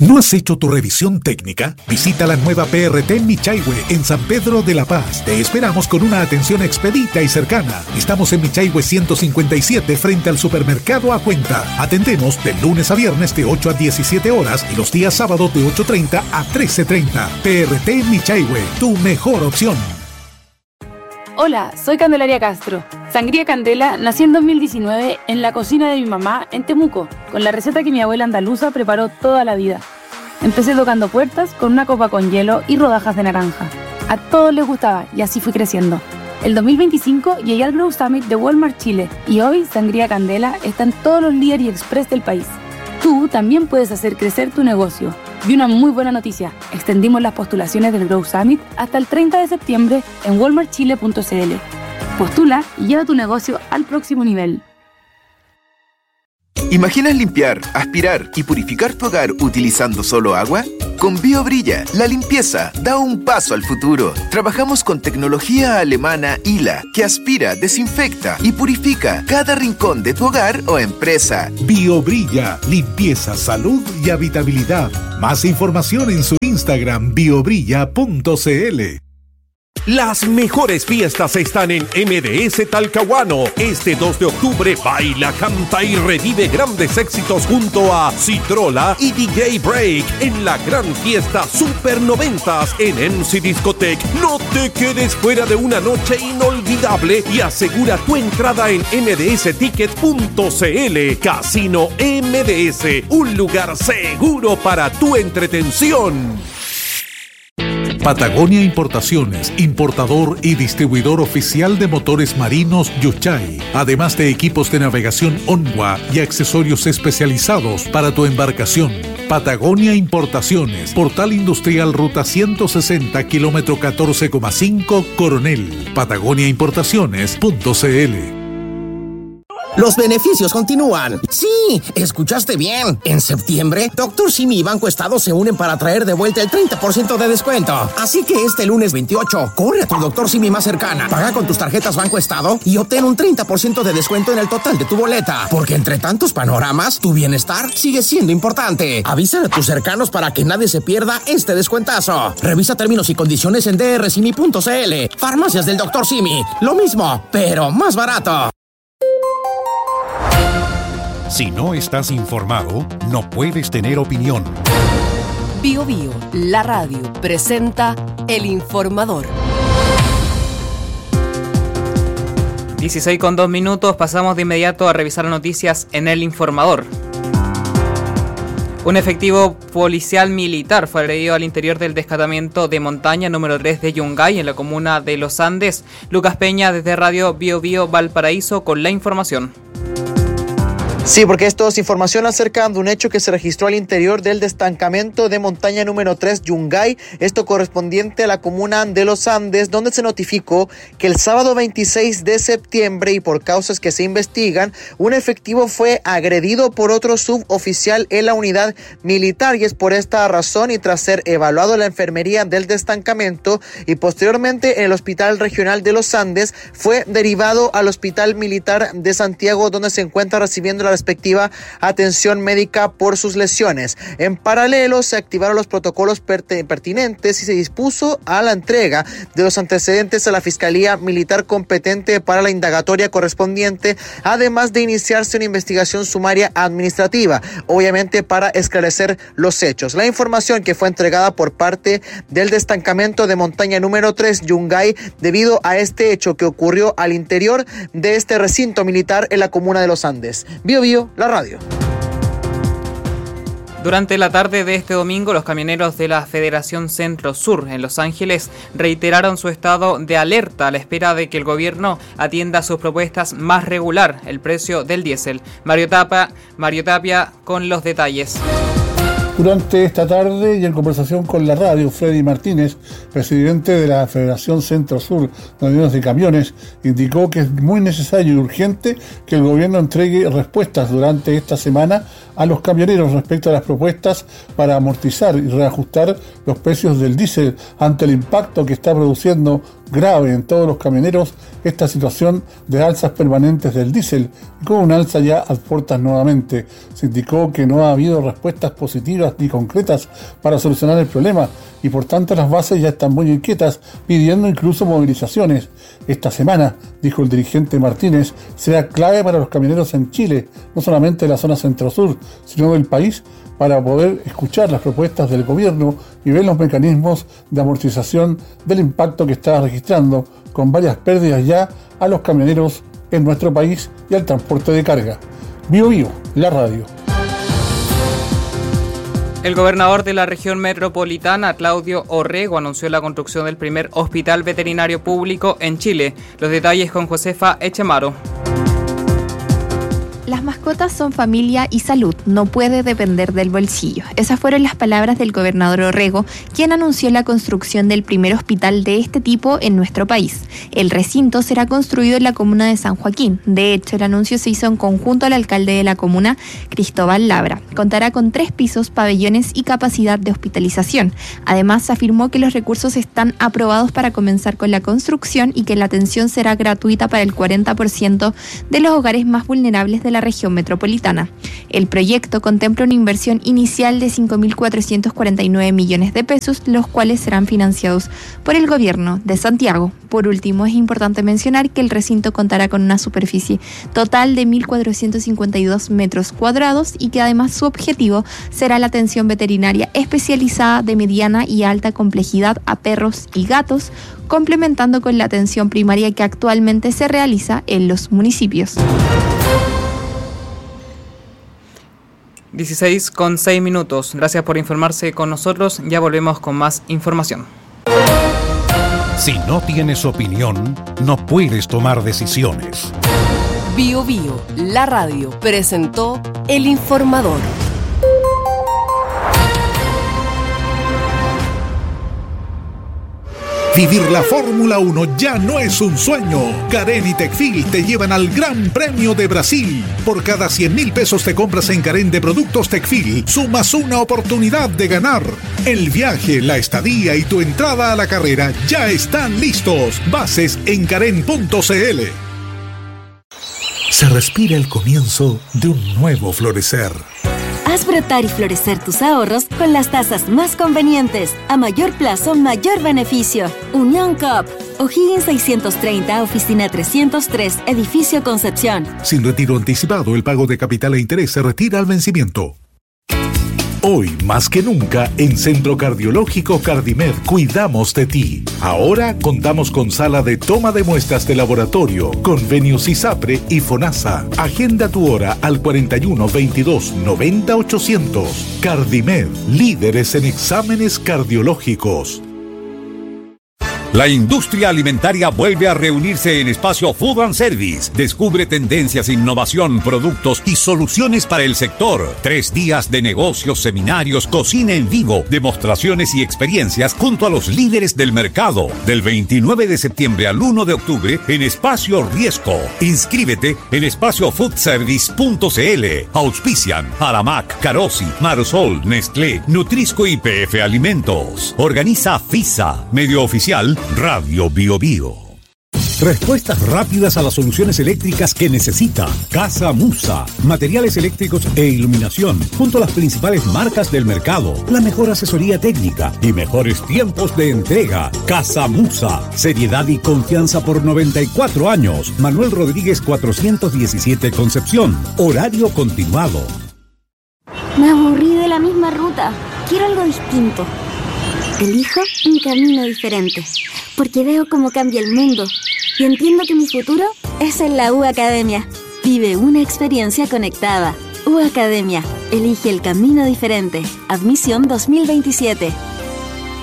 ¿No has hecho tu revisión técnica? Visita la nueva PRT Michaihue en San Pedro de la Paz. Te esperamos con una atención expedita y cercana. Estamos en Michaihue 157 frente al supermercado A Cuenta. Atendemos de lunes a viernes de 8 a 17 horas y los días sábados de 8:30 a 13:30. PRT Michaihue, tu mejor opción. Hola, soy Candelaria Castro. Sangría Candela nació en 2019 en la cocina de mi mamá en Temuco, con la receta que mi abuela andaluza preparó toda la vida. Empecé tocando puertas con una copa con hielo y rodajas de naranja. A todos les gustaba y así fui creciendo. El 2025 llegué al Grow Summit de Walmart Chile y hoy Sangría Candela está en todos los Líder y Express del país. Tú también puedes hacer crecer tu negocio. Y una muy buena noticia, extendimos las postulaciones del Grow Summit hasta el 30 de septiembre en walmartchile.cl. Postula y lleva tu negocio al próximo nivel. ¿Imaginas limpiar, aspirar y purificar tu hogar utilizando solo agua? Con BioBrilla, la limpieza da un paso al futuro. Trabajamos con tecnología alemana ILA, que aspira, desinfecta y purifica cada rincón de tu hogar o empresa. BioBrilla, limpieza, salud y habitabilidad. Más información en su Instagram biobrilla.cl. Las mejores fiestas están en MDS Talcahuano. Este 2 de octubre baila, canta y revive grandes éxitos junto a Citrola y DJ Break en la gran fiesta Super 90s en MC Discotech. No te quedes fuera de una noche inolvidable y asegura tu entrada en mdsticket.cl. Casino MDS, un lugar seguro para tu entretención. Patagonia Importaciones, importador y distribuidor oficial de motores marinos Yuchai, además de equipos de navegación Onwa y accesorios especializados para tu embarcación. Patagonia Importaciones, Portal Industrial Ruta 160, kilómetro 14,5, Coronel. patagoniaimportaciones.cl. Los beneficios continúan. Sí, escuchaste bien. En septiembre, Dr. Simi y Banco Estado se unen para traer de vuelta el 30% de descuento. Así que este lunes 28, corre a tu Dr. Simi más cercana, paga con tus tarjetas Banco Estado y obtén un 30% de descuento en el total de tu boleta. Porque entre tantos panoramas, tu bienestar sigue siendo importante. Avísale a tus cercanos para que nadie se pierda este descuentazo. Revisa términos y condiciones en drsimi.cl. Farmacias del Dr. Simi. Lo mismo, pero más barato. Si no estás informado, no puedes tener opinión. Bio Bio, la radio, presenta El Informador. 16:02, pasamos de inmediato a revisar noticias en El Informador. Un efectivo policial militar fue agredido al interior del descatamiento de montaña número 3 de Yungay, en la comuna de Los Andes. Lucas Peña, desde Radio Bio Bio Valparaíso, con la información. Sí, porque esto es información acerca de un hecho que se registró al interior del destacamento de montaña número 3 Yungay, esto correspondiente a la comuna de Los Andes, donde se notificó que el sábado 26 de septiembre y por causas que se investigan, un efectivo fue agredido por otro suboficial en la unidad militar, y es por esta razón y tras ser evaluado en la enfermería del destacamento y posteriormente en el Hospital Regional de Los Andes, fue derivado al Hospital Militar de Santiago, donde se encuentra recibiendo la respectiva atención médica por sus lesiones. En paralelo, se activaron los protocolos pertinentes y se dispuso a la entrega de los antecedentes a la Fiscalía Militar competente para la indagatoria correspondiente, además de iniciarse una investigación sumaria administrativa, obviamente para esclarecer los hechos. La información que fue entregada por parte del destacamento de montaña número 3 Yungay, debido a este hecho que ocurrió al interior de este recinto militar en la comuna de Los Andes. Bio Bio, la radio. Durante la tarde de este domingo, los camioneros de la Federación Centro Sur en Los Ángeles reiteraron su estado de alerta a la espera de que el gobierno atienda sus propuestas más regular el precio del diésel. Mario Tapia con los detalles. Durante esta tarde y en conversación con la radio, Freddy Martínez, presidente de la Federación Centro Sur de Uniones de Camiones, indicó que es muy necesario y urgente que el gobierno entregue respuestas durante esta semana a los camioneros respecto a las propuestas para amortizar y reajustar los precios del diésel ante el impacto que está produciendo grave en todos los camioneros esta situación de alzas permanentes del diésel y con un alza ya a puertas nuevamente. Se indicó que no ha habido respuestas positivas ni concretas para solucionar el problema y por tanto las bases ya están muy inquietas, pidiendo incluso movilizaciones. Esta semana, dijo el dirigente Martínez, será clave para los camioneros en Chile, no solamente de la zona centro-sur, sino del país, para poder escuchar las propuestas del gobierno y ver los mecanismos de amortización del impacto que está registrando, con varias pérdidas ya a los camioneros en nuestro país y al transporte de carga. Bio Bio, la radio. El gobernador de la región metropolitana, Claudio Orrego, anunció la construcción del primer hospital veterinario público en Chile. Los detalles con Josefa Echemaro. Las mascotas son familia y salud, no puede depender del bolsillo. Esas fueron las palabras del gobernador Orrego, quien anunció la construcción del primer hospital de este tipo en nuestro país. El recinto será construido en la comuna de San Joaquín. De hecho, el anuncio se hizo en conjunto al alcalde de la comuna, Cristóbal Labra. Contará con 3 pisos, pabellones y capacidad de hospitalización. Además, afirmó que los recursos están aprobados para comenzar con la construcción y que la atención será gratuita para el 40% de los hogares más vulnerables de la región metropolitana. El proyecto contempla una inversión inicial de 5.449 millones de pesos, los cuales serán financiados por el gobierno de Santiago. Por último, es importante mencionar que el recinto contará con una superficie total de 1.452 metros cuadrados y que además su objetivo será la atención veterinaria especializada de mediana y alta complejidad a perros y gatos, complementando con la atención primaria que actualmente se realiza en los municipios. 16:06. Gracias por informarse con nosotros. Ya volvemos con más información. Si no tienes opinión, no puedes tomar decisiones. Bio Bio, la radio, presentó El Informador. Vivir la Fórmula 1 ya no es un sueño. Carén y Tecfil te llevan al Gran Premio de Brasil. Por cada 100.000 pesos te compras en Carén de productos Tecfil, sumas una oportunidad de ganar. El viaje, la estadía y tu entrada a la carrera ya están listos. Bases en carén.cl. Se respira el comienzo de un nuevo florecer. Haz brotar y florecer tus ahorros con las tasas más convenientes. A mayor plazo, mayor beneficio. Unión Coop. O'Higgins 630, Oficina 303, Edificio Concepción. Sin retiro anticipado, el pago de capital e interés se retira al vencimiento. Hoy, más que nunca, en Centro Cardiológico Cardimed cuidamos de ti. Ahora contamos con sala de toma de muestras de laboratorio, convenios ISAPRE y FONASA. Agenda tu hora al 41 22 90 800. Cardimed, líderes en exámenes cardiológicos. La industria alimentaria vuelve a reunirse en Espacio Food and Service. Descubre tendencias, innovación, productos y soluciones para el sector. 3 días de negocios, seminarios, cocina en vivo, demostraciones y experiencias junto a los líderes del mercado. Del 29 de septiembre al 1 de octubre en Espacio Riesco. Inscríbete en espaciofoodservice.cl. Auspician Aramac, Carosi, Marosol, Nestlé, Nutrisco y PF Alimentos. Organiza FISA, medio oficial Radio Bio Bio. Respuestas rápidas a las soluciones eléctricas que necesita. Casa Musa. Materiales eléctricos e iluminación, junto a las principales marcas del mercado. La mejor asesoría técnica y mejores tiempos de entrega. Casa Musa. Seriedad y confianza por 94 años. Manuel Rodríguez 417 Concepción. Horario continuado. Me aburrí de la misma ruta. Quiero algo distinto. Elijo un camino diferente, porque veo cómo cambia el mundo y entiendo que mi futuro es en la U Academia. Vive una experiencia conectada. U Academia. Elige el camino diferente. Admisión 2027.